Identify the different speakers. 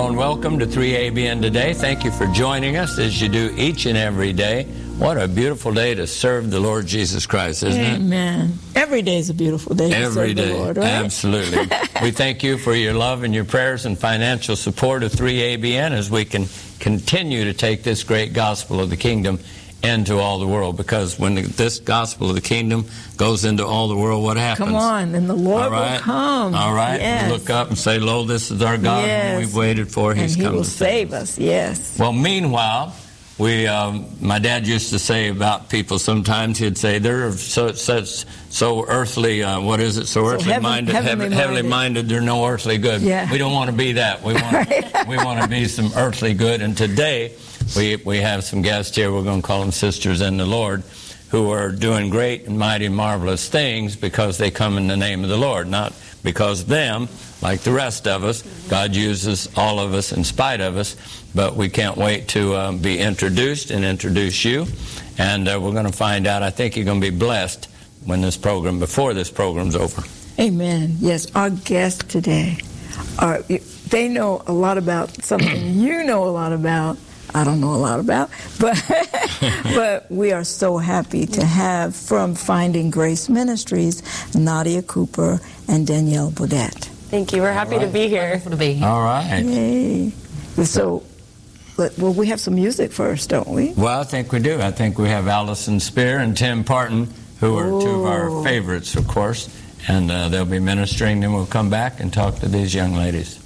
Speaker 1: and welcome to 3ABN Today. Thank you for joining us as you do each and every day. What a beautiful day to serve the Lord Jesus Christ, isn't it?
Speaker 2: Amen. Every day is a beautiful day to serve the Lord, right?
Speaker 1: Absolutely. We thank you for your love and your prayers and financial support of 3ABN as we can continue to take this great gospel of the kingdom into all the world, because when this gospel of the kingdom goes into all the world, what happens?
Speaker 2: Come on, and the Lord will come.
Speaker 1: All right,
Speaker 2: yes.
Speaker 1: We look up and say, lo, this is our God,
Speaker 2: yes.
Speaker 1: who we've waited for. He's
Speaker 2: and
Speaker 1: come
Speaker 2: He will
Speaker 1: to
Speaker 2: save us, yes.
Speaker 1: Well, meanwhile, my dad used to say about people sometimes, he'd say, they're so earthly, heavenly minded, they're no earthly good.
Speaker 2: Yeah.
Speaker 1: We don't want to be that. We want to be some earthly good. And today, we have some guests here, we're going to call them sisters in the Lord, who are doing great and mighty and marvelous things because they come in the name of the Lord, not because of them, like the rest of us. God uses all of us in spite of us, but we can't wait to be introduced and introduce you. And we're going to find out. I think you're going to be blessed before this program's over.
Speaker 2: Amen. Yes, our guests today, they know a lot about something you know a lot about. I don't know a lot about, but we are so happy to have from Finding Grace Ministries, Nadia Cooper and Danielle Baudet.
Speaker 3: Thank you. We're happy to be here.
Speaker 4: Wonderful to be here.
Speaker 1: All right.
Speaker 2: Yay. So, well, we have some music first, don't we?
Speaker 1: Well, I think we do. I think we have Allison Spear and Tim Parton, who are two of our favorites, of course, and they'll be ministering. Then we'll come back and talk to these young ladies.